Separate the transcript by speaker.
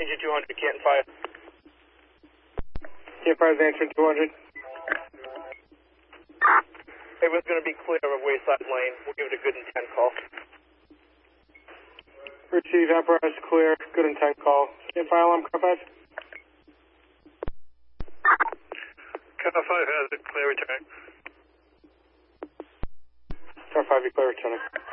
Speaker 1: Danger 200, Canton Fire.
Speaker 2: Canton Fire is answering 200.
Speaker 1: Everyone's going to be clear of Wayside Lane. We'll give it a good intent call.
Speaker 2: Receive, apparatus clear, good intent call. Canton Fire alarm, car 5.
Speaker 1: Car 5 has it, clear return.
Speaker 2: Car 5, you clear returning.